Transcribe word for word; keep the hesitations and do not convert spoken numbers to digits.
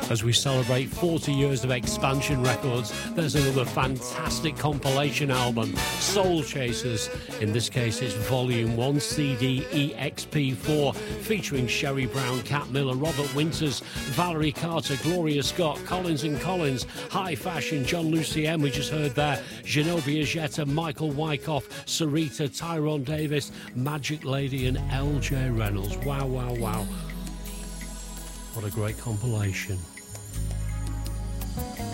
As we celebrate forty years of Expansion Records, there's another fantastic compilation album, Soul Chasers. In this case, it's Volume one, C D E X P four, featuring Sherry Brown, Cat Miller, Robert Winters, Valerie Carter, Gloria Scott, Collins and Collins, High Fashion, John Lucien, we just heard there, Zenobia Jetta, Michael Wyckoff, Sarita, Tyrone Davis, Magic Lady and L J Reynolds. Wow, wow, wow. What a great compilation.